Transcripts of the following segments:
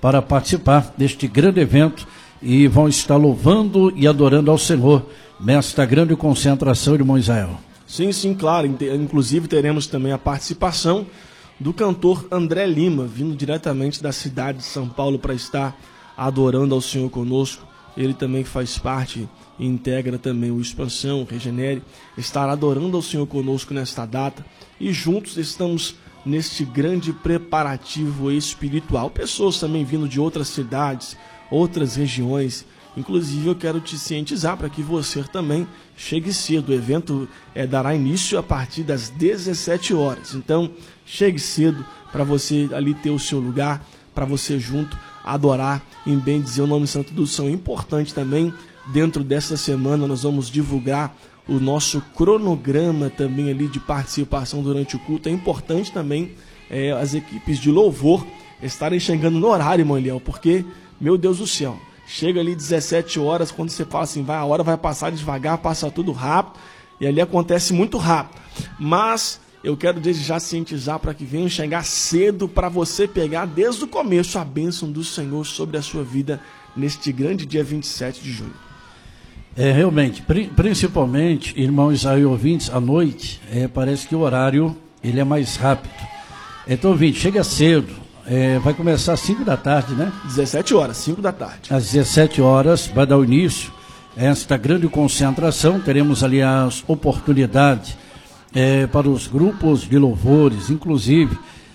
para participar deste grande evento e vão estar louvando e adorando ao Senhor nesta grande concentração, irmão Israel. Sim, claro. Inclusive teremos também a participação do cantor André Lima, vindo diretamente da cidade de São Paulo para estar adorando ao Senhor conosco. Ele também faz parte e integra também o Expansão, o Regenere, estará adorando ao Senhor conosco nesta data e juntos estamos neste grande preparativo espiritual. Pessoas também vindo de outras cidades, outras regiões. Inclusive eu quero te cientizar para que você também chegue cedo. O evento dará início a partir das 17 horas. Então chegue cedo para você ali ter o seu lugar, para você junto adorar e bendizer o nome santo do Senhor. Importante também, dentro desta semana nós vamos divulgar o nosso cronograma também ali de participação durante o culto. É importante também as equipes de louvor estarem chegando no horário, irmão Eliel, porque, meu Deus do céu, chega ali 17 horas, quando você fala assim, a hora vai passar devagar, passa tudo rápido, e ali acontece muito rápido. Mas eu quero desde já cientizar para que venham chegar cedo, para você pegar desde o começo a bênção do Senhor sobre a sua vida neste grande dia 27 de junho. Realmente, principalmente, irmãos Israel ouvintes, à noite, parece que o horário ele é mais rápido. Então, ouvinte, chega cedo, vai começar às 5 da tarde, né? 17 horas, 5 da tarde. Às 17 horas vai dar o início a esta grande concentração. Teremos ali as oportunidades para os grupos de louvores, inclusive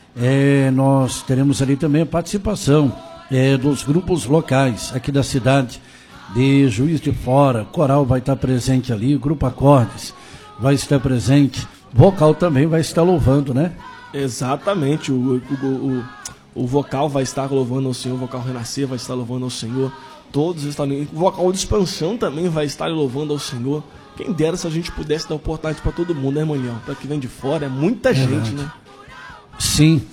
nós teremos ali também a participação dos grupos locais aqui da cidade de Juiz de Fora. Coral vai estar presente ali, o Grupo Acordes vai estar presente, vocal também vai estar louvando, né? Exatamente, o vocal vai estar louvando ao Senhor, o vocal Renascer vai estar louvando ao Senhor, todos estão ali, o vocal de Expansão também vai estar louvando ao Senhor. Quem dera se a gente pudesse dar oportunidade para todo mundo, né, irmão? Para que vem de fora, é muita gente, né? Sim,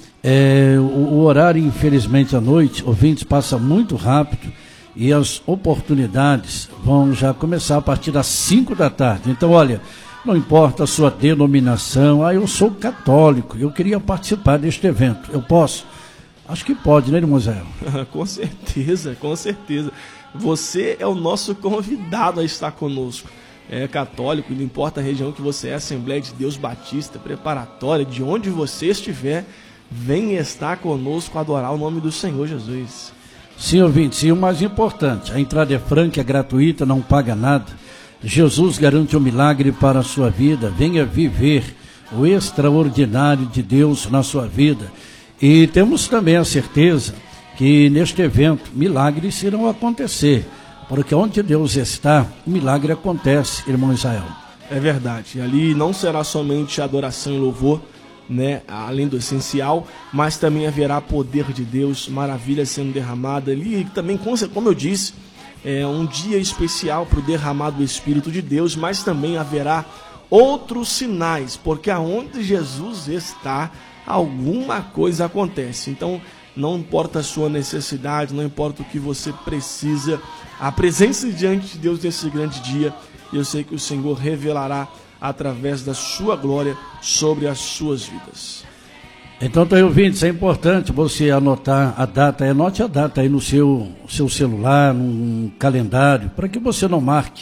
o horário, infelizmente, à noite, ouvintes, passa muito rápido e as oportunidades vão já começar a partir das 5 da tarde. Então, olha, não importa a sua denominação, eu sou católico, eu queria participar deste evento, eu posso? Acho que pode, né, irmão Zé? Com certeza, com certeza. Você é o nosso convidado a estar conosco. É católico, não importa a região que você é, Assembleia de Deus Batista, Preparatória, de onde você estiver, venha estar conosco a adorar o nome do Senhor Jesus. Sim, ouvintes, e o mais importante, a entrada é franca, é gratuita, não paga nada. Jesus garante um milagre para a sua vida. Venha viver o extraordinário de Deus na sua vida. E temos também a certeza que neste evento milagres irão acontecer. Porque onde Deus está, o milagre acontece, irmão Israel. É verdade. Ali não será somente adoração e louvor, né, além do essencial, mas também haverá poder de Deus, maravilha sendo derramada ali. E também, como eu disse, é um dia especial para o derramar do Espírito de Deus, mas também haverá outros sinais, porque aonde Jesus está, alguma coisa acontece. Então, não importa a sua necessidade, não importa o que você precisa, a presença diante de Deus nesse grande dia, eu sei que o Senhor revelará através da sua glória sobre as suas vidas. Então, ouvintes, é importante você anotar a data, anote a data aí no seu celular, num calendário, para que você não marque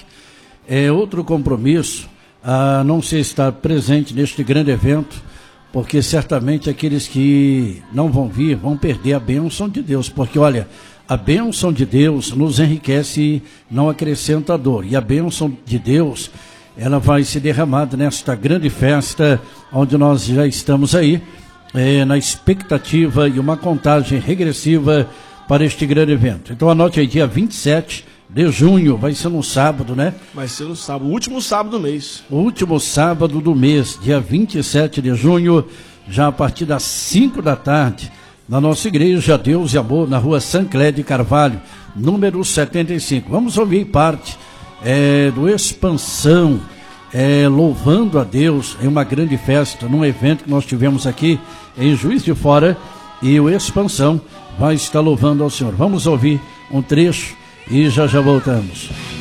outro compromisso a não ser estar presente neste grande evento, porque certamente aqueles que não vão vir vão perder a bênção de Deus, porque olha, a bênção de Deus nos enriquece e não acrescenta dor, e a bênção de Deus, ela vai ser derramada nesta grande festa, onde nós já estamos aí, na expectativa e uma contagem regressiva para este grande evento. Então anote aí, dia 27 de junho, vai ser no sábado, né? Vai ser no sábado, o último sábado do mês. O último sábado do mês, dia 27 de junho, já a partir das 5 da tarde, na nossa igreja Deus e Amor, na rua Sancler de Carvalho, número 75. Vamos ouvir parte do Expansão, louvando a Deus em uma grande festa, num evento que nós tivemos aqui em Juiz de Fora, e o Expansão vai estar louvando ao Senhor. Vamos ouvir um trecho e já voltamos.